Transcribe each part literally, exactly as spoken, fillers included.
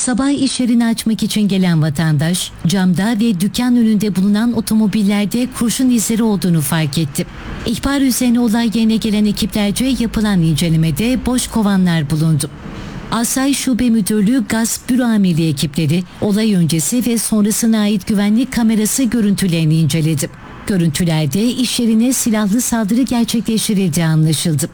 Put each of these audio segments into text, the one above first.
Sabah iş yerini açmak için gelen vatandaş, camda ve dükkan önünde bulunan otomobillerde kurşun izleri olduğunu fark etti. İhbar üzerine olay yerine gelen ekiplerce yapılan incelemede boş kovanlar bulundu. Asayiş Şube Müdürlüğü Gasp Büro Amirliği ekipleri olay öncesi ve sonrasına ait güvenlik kamerası görüntülerini inceledi. Görüntülerde iş yerine silahlı saldırı gerçekleştirildiği anlaşıldı.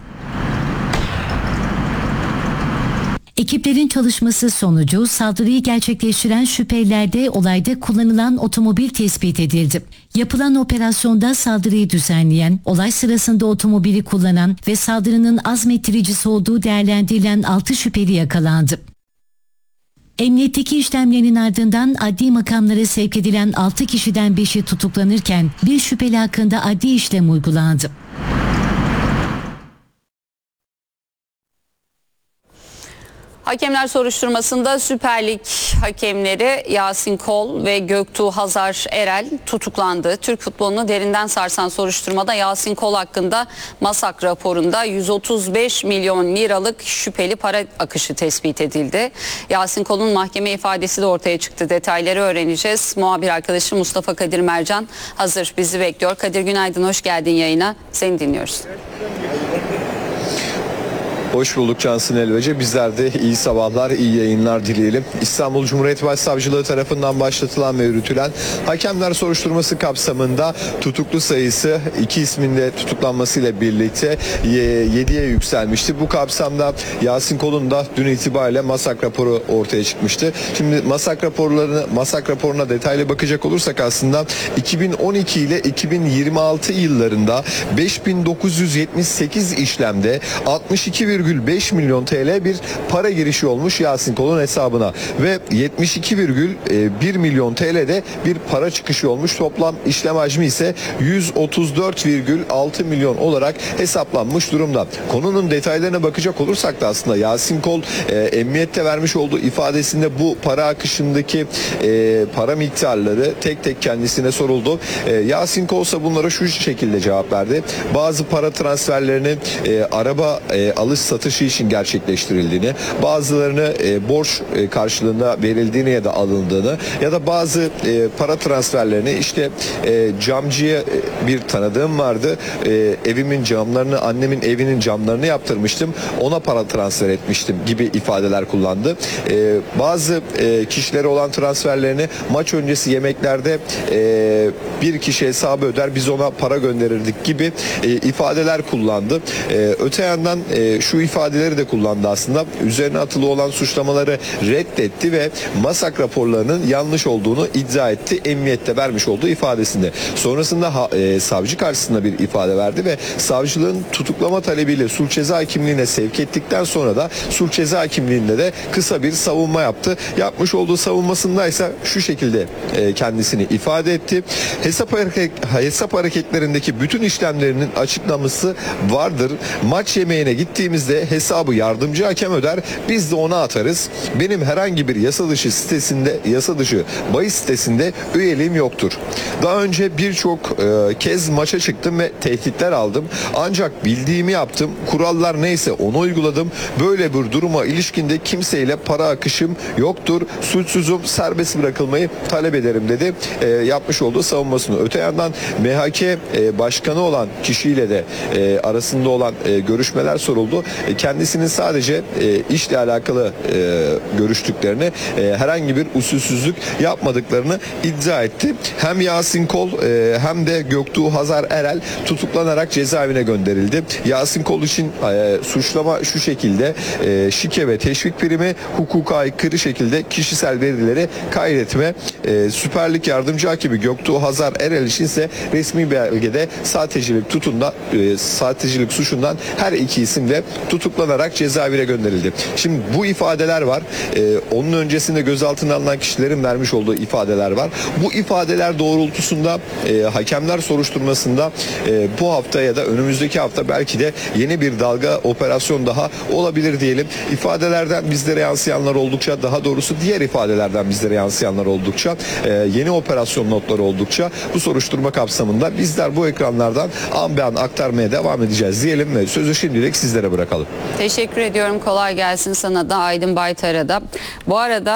Ekiplerin çalışması sonucu saldırıyı gerçekleştiren şüphelilerde olayda kullanılan otomobil tespit edildi. Yapılan operasyonda saldırıyı düzenleyen, olay sırasında otomobili kullanan ve saldırının azmettiricisi olduğu değerlendirilen altı şüpheli yakalandı. Emniyetteki işlemlerin ardından adli makamlara sevk edilen altı kişiden beşi tutuklanırken bir şüpheli hakkında adli işlem uygulandı. Hakemler soruşturmasında Süper Lig hakemleri Yasin Kol ve Göktuğ Hazar Erel tutuklandı. Türk futbolunu derinden sarsan soruşturmada Yasin Kol hakkında MASAK raporunda yüz otuz beş milyon liralık şüpheli para akışı tespit edildi. Yasin Kol'un mahkeme ifadesi de ortaya çıktı. Detayları öğreneceğiz. Muhabir arkadaşım Mustafa Kadir Mercan hazır, bizi bekliyor. Kadir, günaydın, hoş geldin yayına. Seni dinliyoruz. Hoş bulduk Cansın Elvece. Bizler de iyi sabahlar, iyi yayınlar dileyelim. İstanbul Cumhuriyet Başsavcılığı tarafından başlatılan ve yürütülen hakemler soruşturması kapsamında tutuklu sayısı iki isminde tutuklanmasıyla birlikte yediye yükselmişti. Bu kapsamda Yasin Kol'un da dün itibariyle MASAK raporu ortaya çıkmıştı. Şimdi MASAK raporlarını, MASAK raporuna detaylı bakacak olursak aslında iki bin on iki ile iki bin yirmi altı yıllarında beş bin dokuz yüz yetmiş sekiz işlemde altmış iki virgül beş milyon T L bir para girişi olmuş Yasin Kol'un hesabına ve yetmiş iki virgül bir milyon T L'de bir para çıkışı olmuş. Toplam işlem hacmi ise yüz otuz dört virgül altı milyon olarak hesaplanmış durumda. Konunun detaylarına bakacak olursak da aslında Yasin Kol e, emniyette vermiş olduğu ifadesinde bu para akışındaki e, para miktarları tek tek kendisine soruldu. E, Yasin Kol ise bunlara şu şekilde cevap verdi. Bazı para transferlerini e, araba e, alış satışı için gerçekleştirildiğini, bazılarını e, borç e, karşılığında verildiğini ya da alındığını ya da bazı e, para transferlerini işte e, camcıya e, bir tanıdığım vardı. E, evimin camlarını, annemin evinin camlarını yaptırmıştım. Ona para transfer etmiştim gibi ifadeler kullandı. E, bazı e, kişilere olan transferlerini maç öncesi yemeklerde e, bir kişi hesabı öder, biz ona para gönderirdik gibi e, ifadeler kullandı. E, öte yandan e, şu ifadeleri de kullandı aslında. Üzerine atılı olan suçlamaları reddetti ve MASAK raporlarının yanlış olduğunu iddia etti emniyette vermiş olduğu ifadesinde. Sonrasında ha, e, savcı karşısında bir ifade verdi ve savcılığın tutuklama talebiyle sulh ceza hakimliğine sevk ettikten sonra da sulh ceza hakimliğinde de kısa bir savunma yaptı. Yapmış olduğu savunmasında ise şu şekilde e, kendisini ifade etti. Hesap, hareket, hesap hareketlerindeki bütün işlemlerinin açıklaması vardır. Maç yemeğine gittiğimizde hesabı yardımcı hakem öder, biz de ona atarız. Benim herhangi bir yasa dışı sitesinde, yasa dışı bahis sitesinde üyeliğim yoktur. Daha önce birçok e, kez maça çıktım ve tehditler aldım. Ancak bildiğimi yaptım. Kurallar neyse onu uyguladım. Böyle bir duruma ilişkinde kimseyle para akışım yoktur. Suçsuzum, serbest bırakılmayı talep ederim dedi. E, yapmış olduğu savunmasını. Öte yandan M H K e, başkanı olan kişiyle de e, arasında olan e, görüşmeler soruldu. E, kendisinin sadece e, işle alakalı e, görüştüklerini, e, herhangi bir usulsüzlük yapmadıklarını iddia etti. Hem Yasin Kol e, hem de Göktuğ Hazar Erel tutuklanarak cezaevine gönderildi. Yasin Kol için e, suçlama şu şekilde: e, şike ve teşvik primi, hukuka aykırı şekilde kişisel verileri kaydetme. E, Süper Lig yardımcı hakimi Göktuğ Hazar Erel için ise resmi belgede sahtecilik tutunda e, sahtecilik suçundan her iki isim de tutuklanarak cezaevine gönderildi. Şimdi bu ifadeler var. Ee, onun öncesinde gözaltına alınan kişilerin vermiş olduğu ifadeler var. Bu ifadeler doğrultusunda e, hakemler soruşturmasında e, bu hafta ya da önümüzdeki hafta belki de yeni bir dalga operasyon daha olabilir diyelim. İfadelerden bizlere yansıyanlar oldukça, daha doğrusu diğer ifadelerden bizlere yansıyanlar oldukça, e, yeni operasyon notları oldukça bu soruşturma kapsamında bizler bu ekranlardan an be an aktarmaya devam edeceğiz diyelim ve sözü şimdilik sizlere bırakalım. Teşekkür ediyorum. Kolay gelsin sana da, Aydın Baytar'a da. Bu arada